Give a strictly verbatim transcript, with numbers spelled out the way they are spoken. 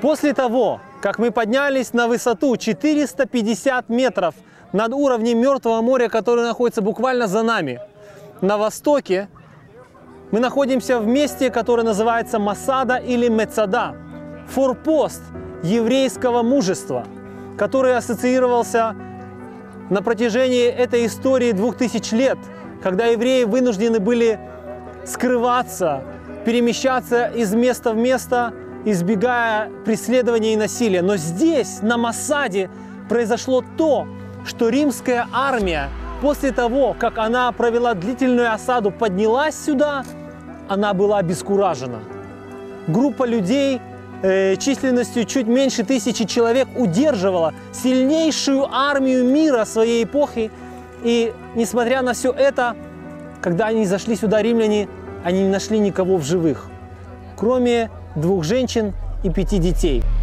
После того, как мы поднялись на высоту четыреста пятьдесят метров над уровнем Мертвого моря, которое находится буквально за нами, на востоке, мы находимся в месте, которое называется Масада или Мецада, форпост еврейского мужества, который ассоциировался на протяжении этой истории двух тысяч лет, когда евреи вынуждены были скрываться, перемещаться из места в место, избегая преследования и насилия. Но здесь, на Масаде, произошло то, что римская армия, после того, как она провела длительную осаду, поднялась сюда, она была обескуражена. Группа людей э, численностью чуть меньше тысячи человек удерживала сильнейшую армию мира своей эпохи. И несмотря на все это, когда они зашли сюда, римляне, они не нашли никого в живых, кроме двух женщин и пяти детей.